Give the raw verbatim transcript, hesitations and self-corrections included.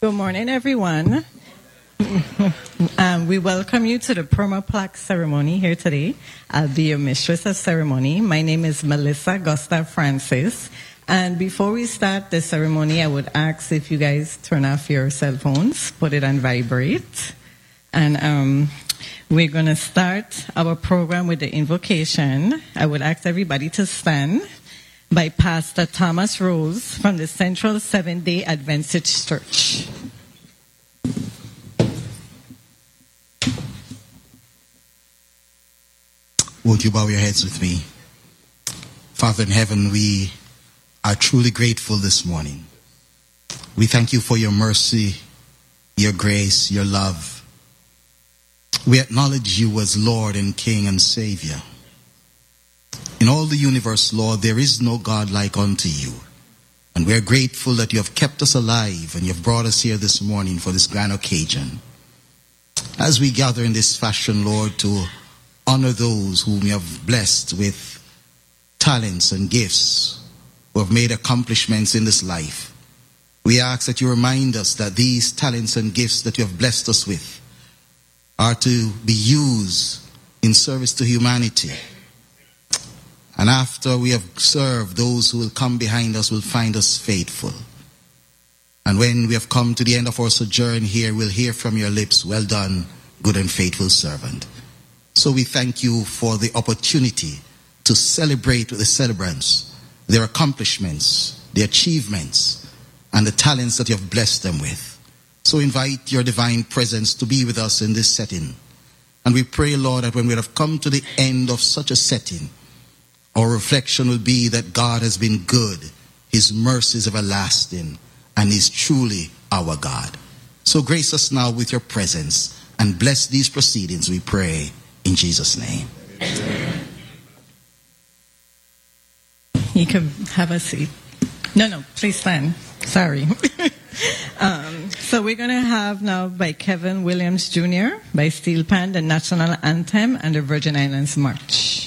Good morning, everyone. um, we welcome you to the Perma Plaque ceremony here today. I'll be your mistress of ceremony. My name is Melissa Gustav Francis. And before we start the ceremony, I would ask if you guys turn off your cell phones, put it on vibrate. And um, we're going to start our program with the invocation. I would ask everybody to stand by Pastor Thomas Rose from the Central Seventh-day Adventist Church. Won't you bow your heads with me? Father in heaven, we are truly grateful this morning. We thank you for your mercy, your grace, your love. We acknowledge you as Lord and King and Savior. In all the universe, Lord, there is no God like unto you. And we are grateful that you have kept us alive and you have brought us here this morning for this grand occasion. As we gather in this fashion, Lord, to honor those whom you have blessed with talents and gifts, who have made accomplishments in this life, we ask that you remind us that these talents and gifts that you have blessed us with are to be used in service to humanity. And after we have served, those who will come behind us will find us faithful. And when we have come to the end of our sojourn here, we'll hear from your lips, well done, good and faithful servant. So we thank you for the opportunity to celebrate with the celebrants, their accomplishments, their achievements, and the talents that you have blessed them with. So invite your divine presence to be with us in this setting. And we pray, Lord, that when we have come to the end of such a setting, our reflection will be that God has been good, his mercy is everlasting, and is truly our God. So grace us now with your presence and bless these proceedings, we pray, in Jesus' name. You can have a seat. No, no, please stand. Sorry. um, so we're going to have now by Kevin Williams Junior by Steel Pan, the national anthem and the Virgin Islands March.